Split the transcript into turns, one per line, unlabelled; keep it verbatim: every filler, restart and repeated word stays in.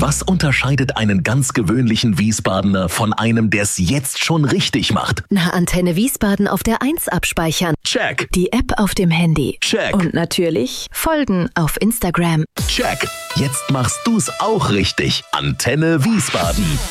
Was unterscheidet einen ganz gewöhnlichen Wiesbadener von einem, der es jetzt schon richtig macht?
Na, Antenne Wiesbaden auf der eins abspeichern.
Check.
Die App auf dem Handy.
Check.
Und natürlich folgen auf Instagram.
Check. Jetzt machst du's auch richtig. Antenne Wiesbaden.